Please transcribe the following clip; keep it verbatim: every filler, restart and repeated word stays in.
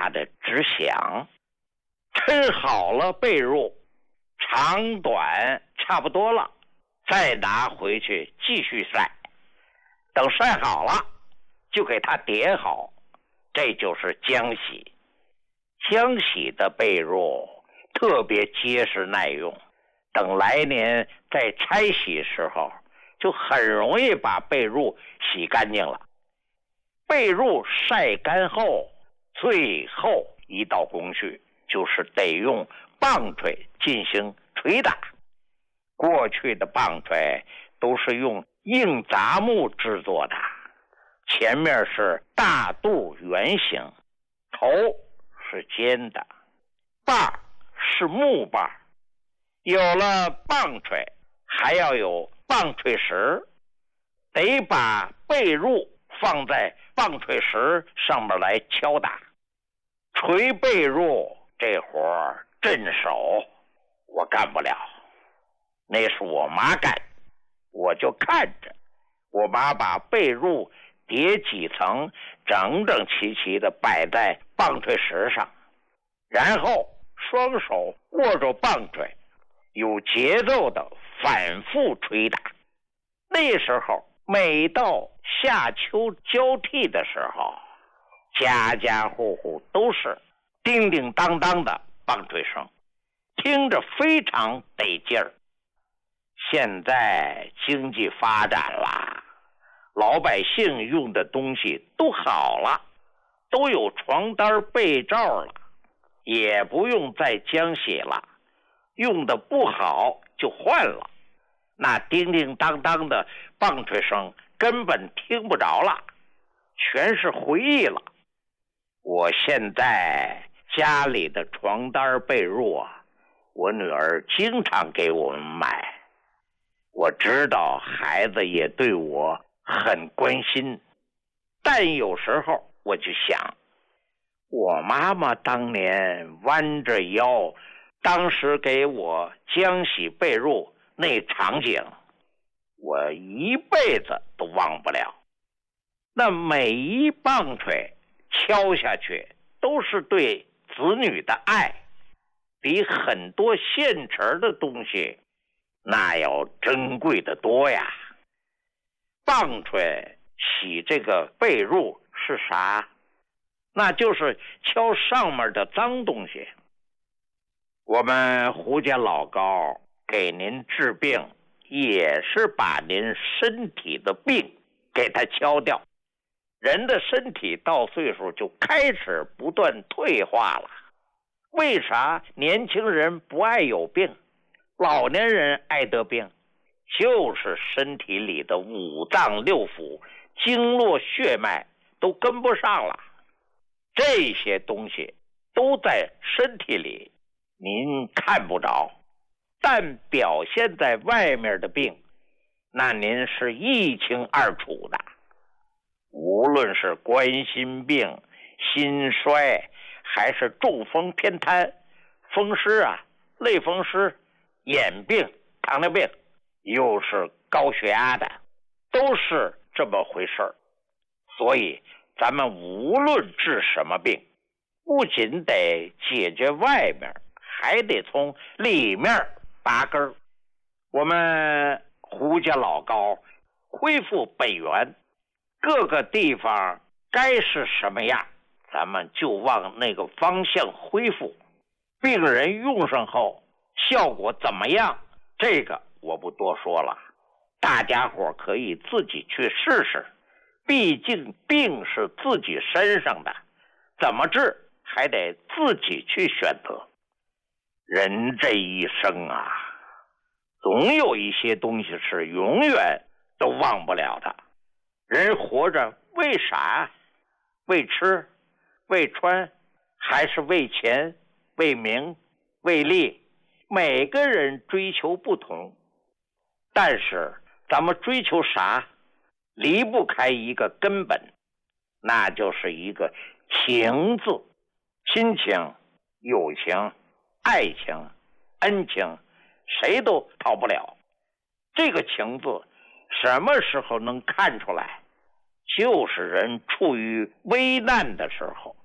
大的直响。抻好了被褥，长短差不多了，再拿回去继续晒。等晒好了，就给它叠好，这就是浆洗。浆洗的被褥特别结实耐用，等来年在拆洗时候，就很容易把被褥洗干净了。被褥晒干后，最后一道工序就是得用棒槌进行捶打。过去的棒槌都是用硬杂木制作的，前面是大肚圆形，头是尖的，把是木把。有了棒槌，还要有棒槌石，得把被褥放在棒槌石上面来敲打。捶被褥这活儿镇手，我干不了，那是我妈干，我就看着我妈把被褥叠几层，整整齐齐地摆在棒槌石上，然后双手握着棒槌，有节奏地反复捶打。那时候每到夏秋交替的时候，家家户户都是叮叮当当的棒槌声，听着非常得劲儿。现在经济发展了，老百姓用的东西都好了，都有床单被罩了，也不用再浆洗了，用的不好就换了，那叮叮当当的棒槌声根本听不着了，全是回忆了。我现在家里的床单被褥啊，我女儿经常给我们买，我知道孩子也对我很关心，但有时候我就想，我妈妈当年弯着腰，当时给我浆洗被褥那场景，我一辈子都忘不了。那每一棒槌敲下去都是对子女的爱，比很多现成的东西那要珍贵的多呀。棒槌洗这个被褥是啥？那就是敲上面的脏东西。我们胡家老高给您治病，也是把您身体的病给它敲掉。人的身体到岁数就开始不断退化了。为啥年轻人不爱有病，老年人爱得病？就是身体里的五脏六腑、经络血脉都跟不上了。这些东西都在身体里，您看不着，但表现在外面的病，那您是一清二楚的。无论是冠心病、心衰，还是中风偏瘫、风湿啊、类风湿、眼病、糖尿病，又是高血压的，都是这么回事儿。所以咱们无论治什么病，不仅得解决外面，还得从里面拔根儿。我们胡家老高恢复本源，各个地方该是什么样，咱们就往那个方向恢复。病人用上后效果怎么样，这个我不多说了，大家伙可以自己去试试。毕竟病是自己身上的，怎么治还得自己去选择。人这一生啊，总有一些东西是永远都忘不了的。人活着为啥？为吃，为穿，还是为钱，为名，为利？每个人追求不同，但是咱们追求啥，离不开一个根本，那就是一个情字。亲情、友情、爱情、恩情，谁都逃不了。这个情字什么时候能看出来？就是人处于危难的时候，